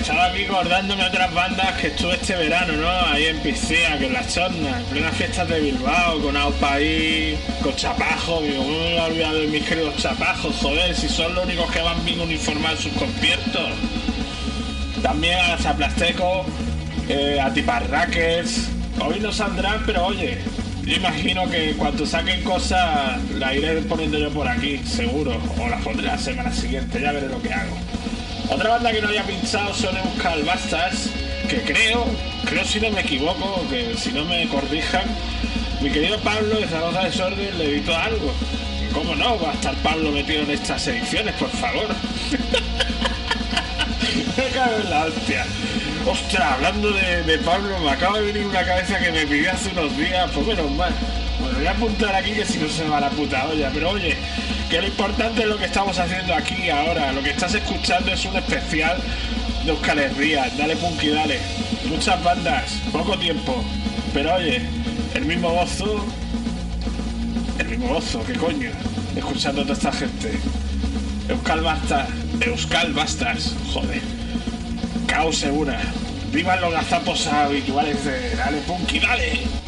estaba aquí acordándome de otras bandas que estuve este verano, ¿no? Ahí en Piscina, que en las Chornas, en plenas fiestas de Bilbao, con Aupa ahí, con Chapajos. Digo, ¿cómo me he olvidado de mis queridos Chapajos? Joder, si son los únicos que van bien uniformados en sus conciertos. También a Zaplasteco, a Tiparraques. Hoy no saldrán, pero oye, yo imagino que cuando saquen cosas las iré poniendo yo por aquí, seguro. O las pondré la semana siguiente, ya veré lo que hago. Otra banda que no había pinchado son Euskal Bastas, que creo si no me equivoco, que si no me corrijan, mi querido Pablo de Zaragoza Desorden le editó algo. ¿Cómo no? Va a estar Pablo metido en estas ediciones, por favor. Me cago en la hostia. Ostras, hablando de Pablo, me acaba de venir una cabeza que me pidió hace unos días, pues menos mal. Bueno, voy a apuntar aquí que si no se me va la puta olla, pero oye, que lo importante es lo que estamos haciendo aquí ahora. Lo que estás escuchando es un especial de Euskal Herria. Dale punky, dale. Muchas bandas, poco tiempo, pero oye, el mismo gozo, ¿qué coño? Escuchando a toda esta gente. Euskal Bastas, joder. Caos segura. Vivan los gazapos habituales de Dale punky, dale.